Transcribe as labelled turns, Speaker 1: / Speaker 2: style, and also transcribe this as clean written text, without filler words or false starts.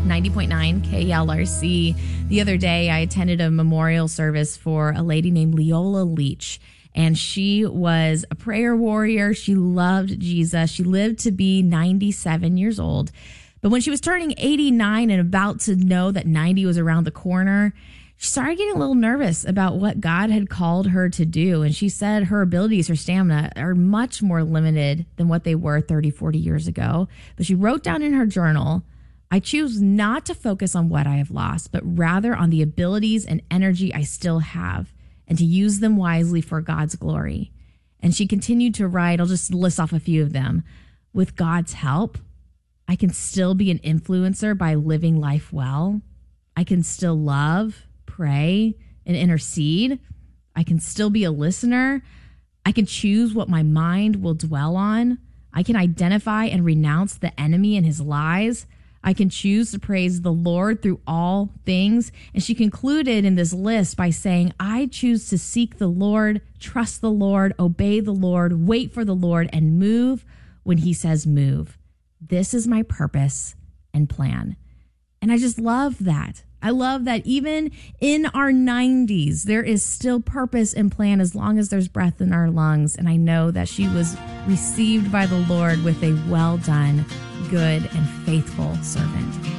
Speaker 1: 90.9 KLRC. The other day, I attended a memorial service for a lady named Leola Leach, and she was a prayer warrior. She loved Jesus. She lived to be 97 years old. But when she was turning 89 and about to know that 90 was around the corner, she started getting a little nervous about what God had called her to do. And she said her abilities, her stamina are much more limited than what they were 30, 40 years ago. But she wrote down in her journal, I choose not to focus on what I have lost, but rather on the abilities and energy I still have and to use them wisely for God's glory. And she continued to write, I'll just list off a few of them. With God's help, I can still be an influencer by living life well. I can still love, pray, and intercede. I can still be a listener. I can choose what my mind will dwell on. I can identify and renounce the enemy and his lies. I can choose to praise the Lord through all things. And she concluded in this list by saying, I choose to seek the Lord, trust the Lord, obey the Lord, wait for the Lord, and move when he says move. This is my purpose and plan. And I just love that. I love that even in our 90s, there is still purpose and plan as long as there's breath in our lungs. And I know that she was received by the Lord with a well done, good, and faithful servant.